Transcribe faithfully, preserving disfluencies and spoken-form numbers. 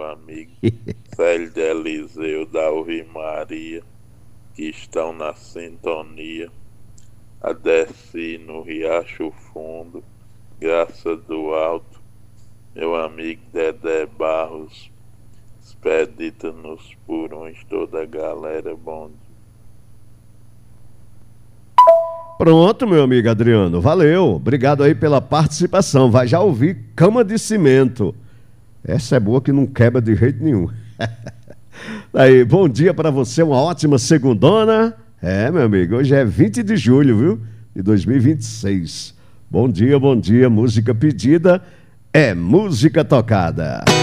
amigo Célio de Eliseu da Alvi Maria, que estão na sintonia. A Desci no Riacho Fundo, Graça do Alto, meu amigo Dedé Barros, expedita-nos por uns, toda a galera, bom dia. Pronto, meu amigo Adriano, valeu, obrigado aí pela participação. Vai já ouvir Cama de Cimento. Essa é boa que não quebra de jeito nenhum. Aí, bom dia para você, uma ótima segundona. É, meu amigo, hoje é vinte de julho, viu? De dois mil e vinte e seis. Bom dia, bom dia, música pedida é música tocada.